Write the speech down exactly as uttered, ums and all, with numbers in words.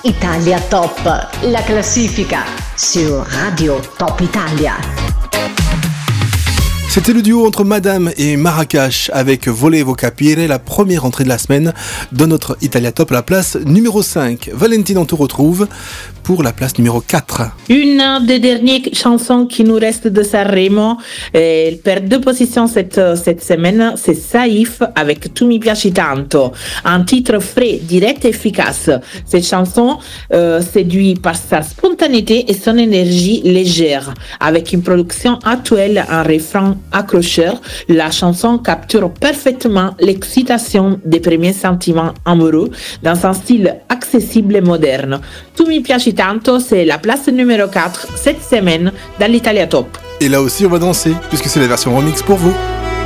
Italia Top, la classifica sur Radio Top Italia. C'était le duo entre Madame et Marrakech avec Volevo Capire, la première entrée de la semaine dans notre Italia Top, la place numéro cinq. Valentine, on te retrouve pour la place numéro quatre. Une des dernières chansons qui nous reste de Sanremo, elle perd deux positions cette, cette semaine, c'est Saïf avec Tu mi piaci tanto, un titre frais, direct et efficace. Cette chanson euh, séduit par sa spontanéité et son énergie légère. Avec une production actuelle, un refrain accrocheur, la chanson capture parfaitement l'excitation des premiers sentiments amoureux dans un style accessible et moderne. Tu mi piaci tanto, c'est la place numéro quatre cette semaine dans l'Italia Top. Et là aussi on va danser puisque c'est la version remix pour vous.